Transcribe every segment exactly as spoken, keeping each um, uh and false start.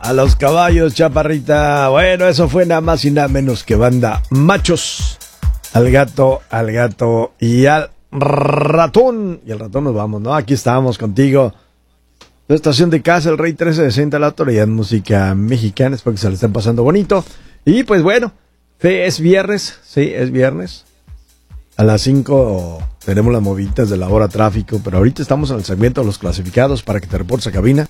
A los caballos, chaparrita. Bueno, eso fue nada más y nada menos que banda Machos. Al gato, al gato y al ratón. Y al ratón nos vamos, ¿no? Aquí estábamos contigo. La estación de casa, el Rey trece sesenta, la autoridad en música mexicana. Espero que se le estén pasando bonito. Y pues bueno, es viernes. Sí, es viernes. A las cinco tenemos las moviditas de la hora tráfico. Pero ahorita estamos en el segmento de los clasificados para que te reportes a cabina.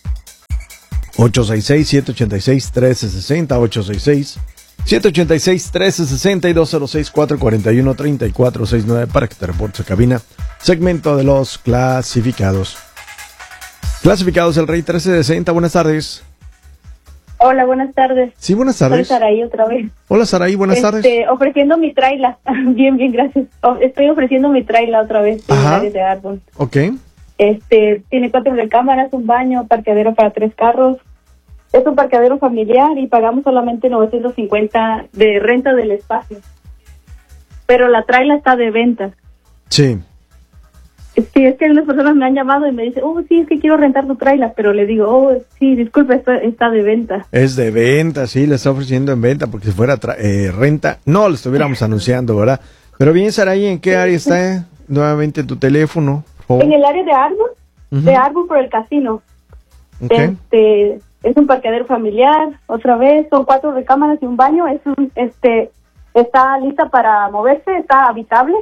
ocho seis seis, siete ocho seis, uno tres seis cero, ocho seis seis, siete ocho seis, uno tres seis cero y dos cero seis, cuatro cuatro uno, tres cuatro seis nueve para que te reportes a cabina. Segmento de los clasificados. Clasificados el Rey trece sesenta, buenas tardes. Hola, buenas tardes. Sí, buenas tardes. Soy Saraí otra vez. Hola Saraí, buenas este, tardes. Ofreciendo mi traila. Bien, bien, gracias. O, estoy ofreciendo mi traila otra vez en el área de árbol. Ok. Este, tiene cuatro recámaras, un baño, parqueadero para tres carros. Es un parqueadero familiar y pagamos solamente novecientos cincuenta de renta del espacio. Pero la traila está de venta. Sí. Sí, es que unas personas me han llamado y me dicen, oh, sí, es que quiero rentar tu traila, pero le digo, oh, sí, disculpe, está, está de venta. Es de venta, sí, le está ofreciendo en venta, porque si fuera tra- eh, renta, no lo estuviéramos anunciando, ¿verdad? Pero bien, Saraí, ¿en qué área está eh? nuevamente tu teléfono? Por favor. En el área de árbol, uh-huh. de árbol por el casino. Okay. Este, es un parqueadero familiar, otra vez, son cuatro recámaras y un baño, es un, este, está lista para moverse, está habitable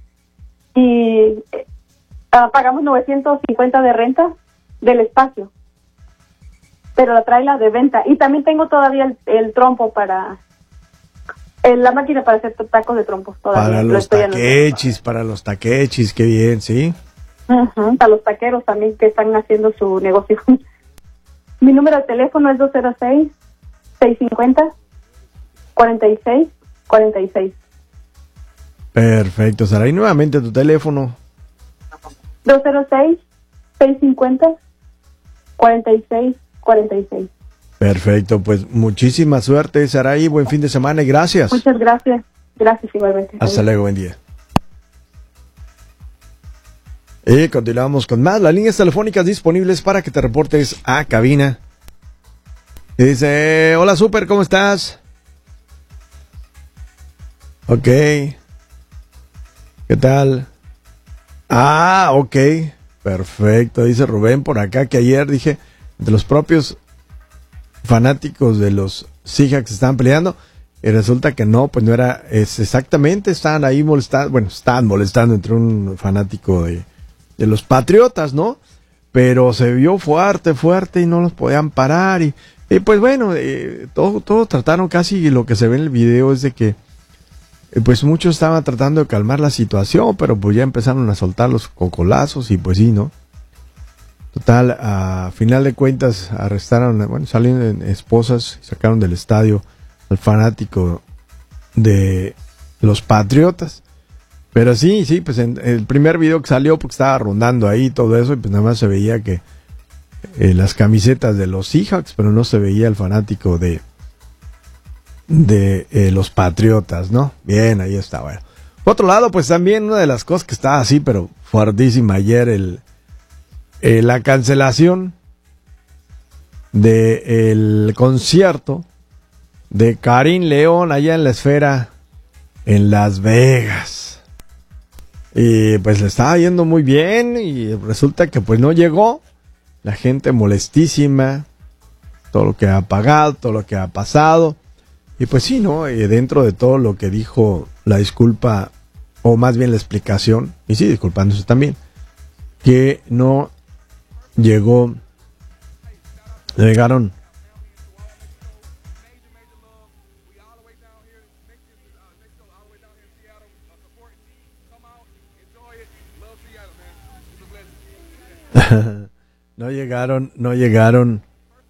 y Uh, pagamos novecientos cincuenta de renta del espacio, pero la traila de venta. Y también tengo todavía el, el trompo para el, la máquina para hacer tacos de trompos todavía. Para los taquechis, para los taquechis, qué bien, ¿sí? Uh-huh, para los taqueros también que están haciendo su negocio. Mi número de teléfono es dos cero seis, seis cinco cero, cuatro seis cuatro seis. Perfecto, Sara. Y nuevamente tu teléfono. dos cero seis, seis cinco cero, cuatro seis cuatro seis. Perfecto, pues muchísima suerte, Saraí, buen fin de semana y gracias. Muchas gracias, gracias igualmente. Hasta luego, buen día. Y continuamos con más, las líneas telefónicas disponibles para que te reportes a cabina. Y dice, hola Super, ¿cómo estás? Ok. ¿Qué tal? Ah, ok, perfecto, dice Rubén por acá que ayer dije, de los propios fanáticos de los Seahawks estaban peleando, y resulta que no, pues no era, es exactamente, estaban ahí molestando, bueno, estaban molestando entre un fanático de, de los Patriotas, ¿no? Pero se vio fuerte, fuerte y no los podían parar, y, y pues bueno, eh, todo, todo trataron casi, y lo que se ve en el video es de que pues muchos estaban tratando de calmar la situación, pero pues ya empezaron a soltar los cocolazos y pues sí, ¿no? Total, a final de cuentas arrestaron, bueno, salieron esposas y sacaron del estadio al fanático de los Patriotas. Pero sí, sí, pues en el primer video que salió, porque estaba rondando ahí todo eso, y pues nada más se veía que eh, las camisetas de los Seahawks, pero no se veía el fanático de de eh, los Patriotas, ¿no? Bien, ahí está, bueno. Por otro lado, pues también una de las cosas que estaba así, pero fuertísima ayer, el, eh, la cancelación del concierto de Karim León allá en la Esfera en Las Vegas. Y pues le estaba yendo muy bien y resulta que pues no llegó. La gente molestísima, todo lo que ha pagado, todo lo que ha pasado. Y pues sí, ¿no? Eh, dentro de todo lo que dijo la disculpa, o más bien la explicación, y sí, disculpándose también, que no llegó, llegaron no llegaron, no llegaron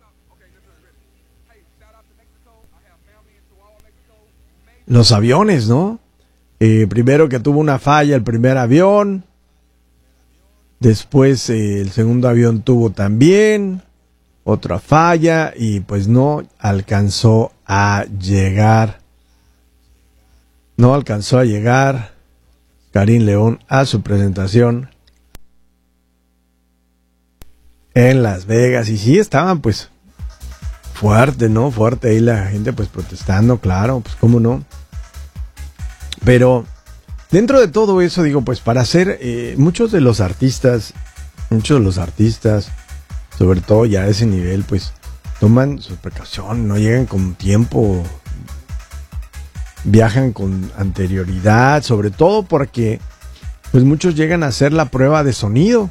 los aviones, ¿no? Eh, primero que tuvo una falla el primer avión, después eh, el segundo avión tuvo también otra falla y pues no alcanzó a llegar, no alcanzó a llegar Karim León a su presentación en Las Vegas. Y sí estaban pues fuerte, ¿no? Fuerte ahí la gente pues protestando, claro, pues cómo no. Pero dentro de todo eso, digo, pues para hacer, eh, muchos de los artistas, muchos de los artistas, sobre todo ya a ese nivel, pues toman su precaución, no llegan con tiempo, viajan con anterioridad, sobre todo porque pues muchos llegan a hacer la prueba de sonido,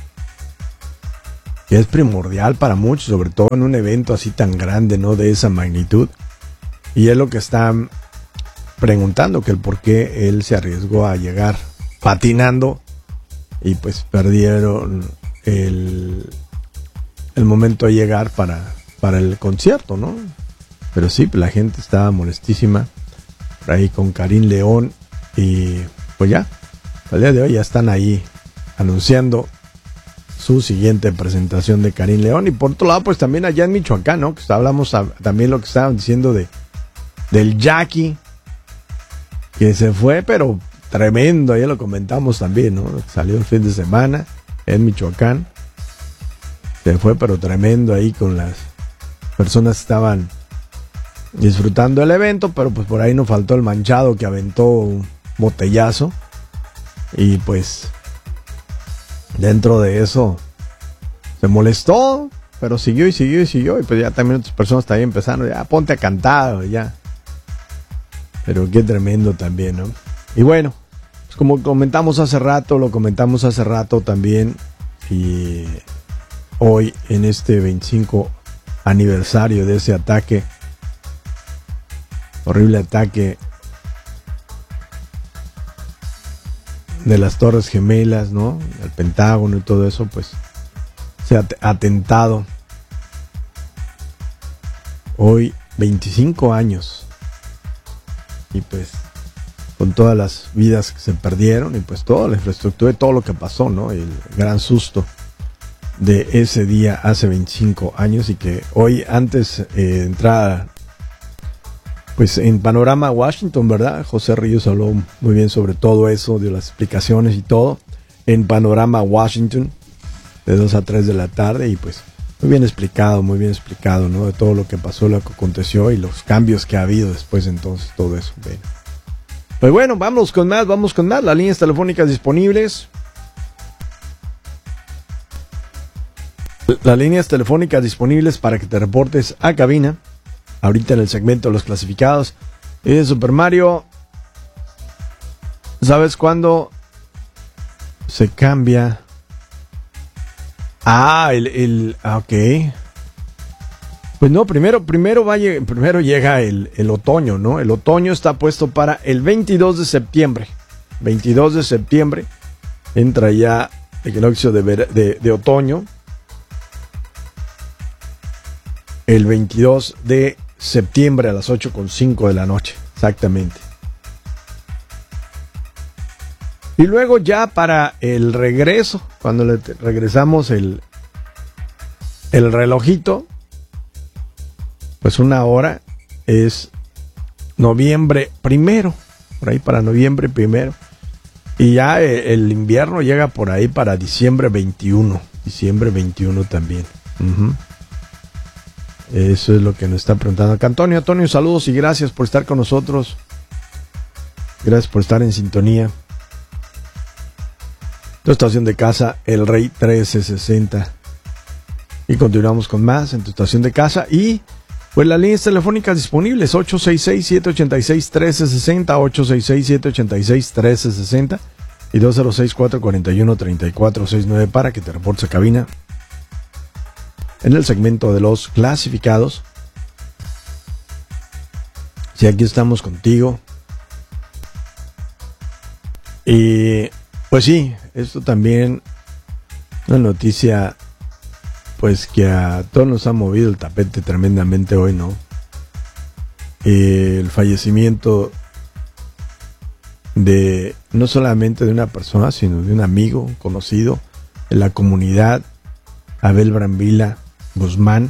que es primordial para muchos, sobre todo en un evento así tan grande, ¿no? De esa magnitud. Y es lo que están preguntando, que el por qué él se arriesgó a llegar patinando y pues perdieron el, el momento de llegar para, para el concierto, ¿no? Pero sí, la gente estaba molestísima por ahí con Karim León y pues ya, al día de hoy ya están ahí anunciando su siguiente presentación de Karim León. Y por otro lado, pues también allá en Michoacán, ¿no? Que hablamos a, también lo que estaban diciendo de del Jackie, que se fue, pero tremendo, ya lo comentamos también, ¿no? Salió el fin de semana en Michoacán, se fue, pero tremendo ahí con las personas que estaban disfrutando el evento, pero pues por ahí no faltó el manchado que aventó un botellazo y pues dentro de eso se molestó, pero siguió y siguió y siguió y pues ya también otras personas también empezaron, ya ponte a cantar, ya. Pero qué tremendo también, ¿no? Y bueno, pues como comentamos hace rato, lo comentamos hace rato también, y hoy en este veinticinco aniversario de ese ataque, horrible ataque de las Torres Gemelas, ¿no? El Pentágono y todo eso, pues se ha atentado. Hoy veinticinco años. Y pues con todas las vidas que se perdieron y pues toda la infraestructura y todo lo que pasó, ¿no? El gran susto de ese día hace veinticinco años y que hoy antes eh, de entrar pues en Panorama Washington, ¿verdad? José Ríos habló muy bien sobre todo eso, de las explicaciones y todo, en Panorama Washington, de dos a tres de la tarde, y pues muy bien explicado, muy bien explicado, ¿no? De todo lo que pasó, lo que aconteció y los cambios que ha habido después de entonces, todo eso. Bien. Pues bueno, vamos con más, vamos con más, las líneas telefónicas disponibles. Las líneas telefónicas disponibles para que te reportes a cabina. Ahorita en el segmento de los clasificados. Y de Super Mario, ¿sabes cuándo se cambia? Ah, el, el ah, ok. Pues no, primero, primero, va, primero llega el, el otoño, ¿no? El otoño está puesto para el veintidós de septiembre. veintidós de septiembre entra ya el equinoccio de, de, de otoño. El veintidós de septiembre a las ocho con cinco de la noche, exactamente. Y luego ya para el regreso, cuando le regresamos el, el relojito, pues una hora es noviembre primero, por ahí para noviembre primero. Y ya el, el invierno llega por ahí para diciembre veintiuno, diciembre veintiuno también. Uh-huh. Eso es lo que nos está preguntando acá Antonio. Antonio, saludos y gracias por estar con nosotros. Gracias por estar en sintonía. Tu estación de casa, El Rey trece sesenta. Y continuamos con más en tu estación de casa. Y pues las líneas telefónicas disponibles, ocho seis seis, siete ocho seis, uno tres seis cero, ocho seis seis, siete ocho seis, uno tres seis cero y dos cero seis, cuatro cuatro uno, tres cuatro seis nueve para que te reportes a cabina en el segmento de los clasificados. Sí, aquí estamos contigo. Y pues sí, esto también una noticia pues que a todos nos ha movido el tapete tremendamente hoy, ¿no? El fallecimiento de no solamente de una persona, sino de un amigo, un conocido de la comunidad, Abel Brambila Guzmán.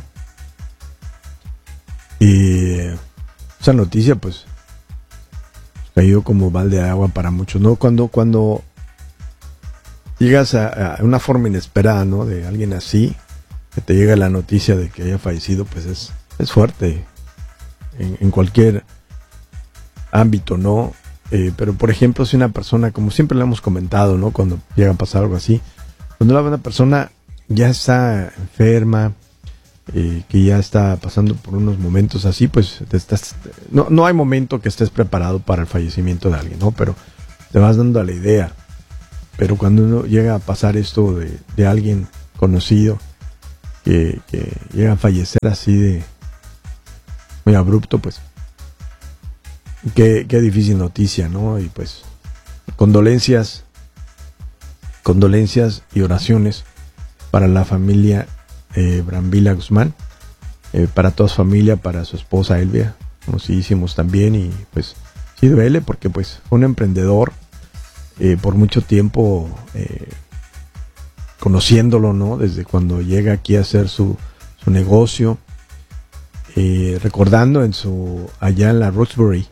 Y esa noticia pues cayó como balde de agua para muchos, ¿no? Cuando, cuando llegas a, a una forma inesperada, ¿no? De alguien así, que te llega la noticia de que haya fallecido, pues es es fuerte en, en cualquier ámbito, ¿no? Eh, pero por ejemplo, si una persona, como siempre le hemos comentado, ¿no? Cuando llega a pasar algo así, cuando una persona ya está enferma, eh, que ya está pasando por unos momentos así, pues te estás, no, no hay momento que estés preparado para el fallecimiento de alguien, ¿no? Pero te vas dando a la idea. Pero cuando uno llega a pasar esto de, de alguien conocido que, que llega a fallecer así de muy abrupto, pues qué, qué difícil noticia, ¿no? Y pues condolencias, condolencias y oraciones para la familia eh, Brambila Guzmán, eh, para toda su familia, para su esposa Elvia, conocidísimos también, y pues sí duele porque pues fue un emprendedor, eh, por mucho tiempo eh, conociéndolo, ¿no? Desde cuando llega aquí a hacer su, su negocio, eh, recordando en su, allá en la Roxbury,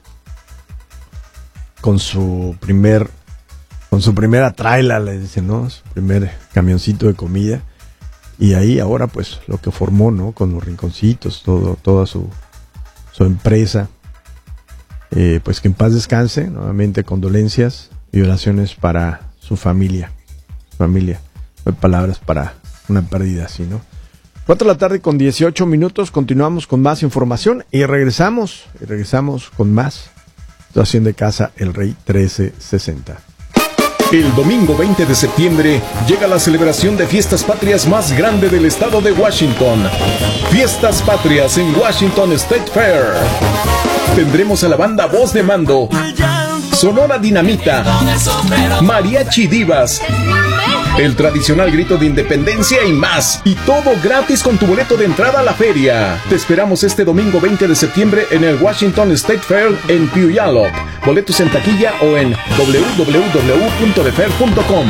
con su primer, con su primera traila, le dicen, ¿no? Su primer camioncito de comida. Y ahí ahora pues lo que formó, ¿no? Con los rinconcitos, todo, toda su, su empresa. Eh, pues que en paz descanse, nuevamente condolencias y oraciones para su familia. Su familia. No hay palabras para una pérdida así, ¿no? cuatro de la tarde con dieciocho minutos, continuamos con más información y regresamos, y regresamos con más situación de casa El Rey trece sesenta. El domingo veinte de septiembre llega la celebración de Fiestas Patrias más grande del estado de Washington. Fiestas Patrias en Washington State Fair. Tendremos a la banda Voz de Mando, Sonora Dinamita, Mariachi Divas, el tradicional grito de independencia y más. Y todo gratis con tu boleto de entrada a la feria. Te esperamos este domingo veinte de septiembre en el Washington State Fair en Puyallup. Boletos en taquilla o en doble u doble u doble u punto de fair punto com.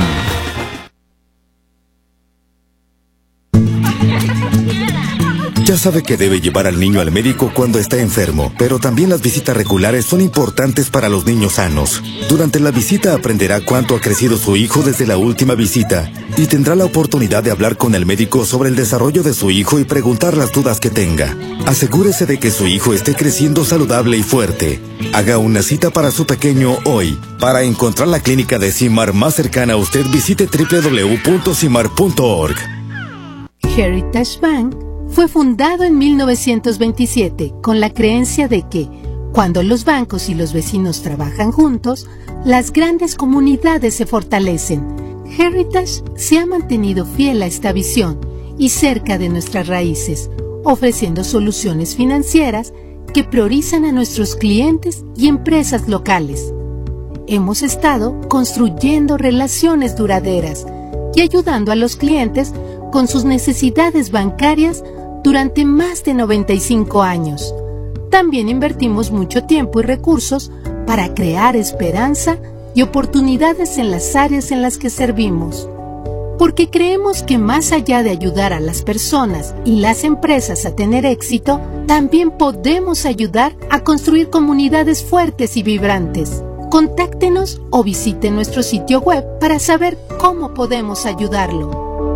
Ya sabe que debe llevar al niño al médico cuando está enfermo, pero también las visitas regulares son importantes para los niños sanos. Durante la visita aprenderá cuánto ha crecido su hijo desde la última visita y tendrá la oportunidad de hablar con el médico sobre el desarrollo de su hijo y preguntar las dudas que tenga. Asegúrese de que su hijo esté creciendo saludable y fuerte. Haga una cita para su pequeño hoy. Para encontrar la clínica de CIMAR más cercana a usted, visite doble u doble u doble u punto cimar punto org. Heritage Bank fue fundado en mil novecientos veintisiete con la creencia de que, cuando los bancos y los vecinos trabajan juntos, las grandes comunidades se fortalecen. Heritage se ha mantenido fiel a esta visión y cerca de nuestras raíces, ofreciendo soluciones financieras que priorizan a nuestros clientes y empresas locales. Hemos estado construyendo relaciones duraderas y ayudando a los clientes con sus necesidades bancarias durante más de noventa y cinco años. También invertimos mucho tiempo y recursos para crear esperanza y oportunidades en las áreas en las que servimos. Porque creemos que más allá de ayudar a las personas y las empresas a tener éxito, también podemos ayudar a construir comunidades fuertes y vibrantes. Contáctenos o visite nuestro sitio web para saber cómo podemos ayudarlo.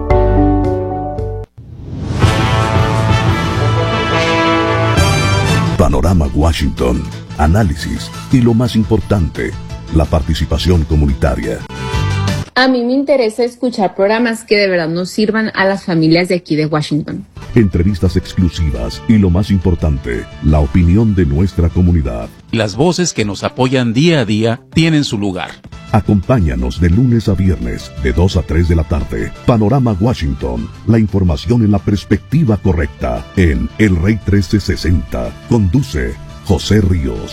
Panorama Washington, análisis y lo más importante, la participación comunitaria. A mí me interesa escuchar programas que de verdad nos sirvan a las familias de aquí de Washington. Entrevistas exclusivas y lo más importante, la opinión de nuestra comunidad. Las voces que nos apoyan día a día tienen su lugar. Acompáñanos de lunes a viernes, de dos a tres de la tarde. Panorama Washington, la información en la perspectiva correcta, en El Rey trece sesenta. Conduce José Ríos.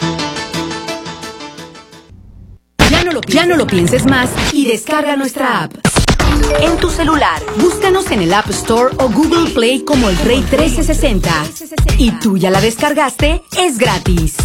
Ya no lo, ya no lo pienses más y descarga nuestra app. En tu celular, búscanos en el App Store o Google Play como El Rey trece sesenta. ¿Y tú ya la descargaste? Es gratis.